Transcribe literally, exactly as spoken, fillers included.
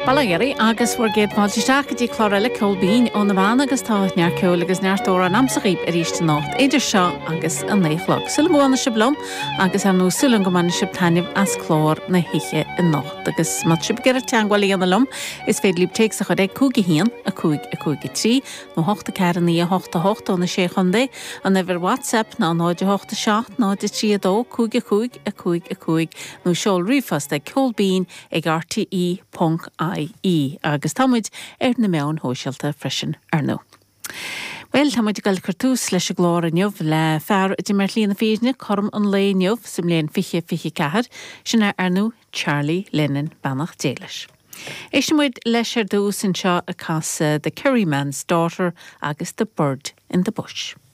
Balageri agus for géad máisteach dí chláile colbín ó na bhana agus tánear ceol agus neartóra an amsaíb a ríiste nácht idir seo agus an néichlog. Sula bhána se blom agus an nó sulan go manna sib taineh as chlár na hiche in nácht agus mat sib gur teanghil an lom is féad líb teach sa chu ag cúgi hían a cúig a cúig trí nó hochta cean í a hochta hochta na sé chundé an ever WhatsApp ná náide hochta seacht náide trí dó cúig a cúig a cúig a cúig nó seol rifast ag colbín ag R T E I agus támuid ar na meán hóisialta freisin ar nó. Well, támuid gal cartús leis a glór a neamh le fear a mar líana féisne chom an lé neamh sim léon fiche fiche cehar sinna ar nó Charlie Lennon Banach Déilis. Éis muid leis ar dús an seo a casa The Kerryman's Daughter agus The Bird in the Bush.